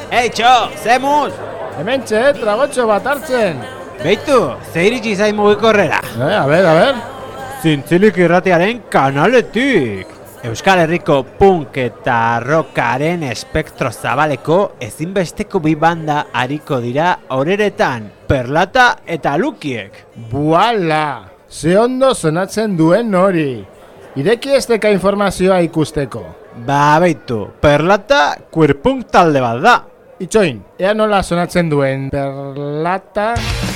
Txo, zemuz! Hementxe, tragotxo bat hartzen. Beitu, ze iritsi zain mugikorrera? A ver. Zintzilik irratiaren kanaletik! Euskal Herriko punk eta rockaren espektro zabaleko ezinbesteko bi banda ariko dira horeretan, Perlata eta Lukiek. Buala! Ze ondo sonatzen duen hori. Ireki esteka informazioa ikusteko. Beitu, Perlata queer punk talde bat da. Itxoin, ea nola sonatzen duen Perlata...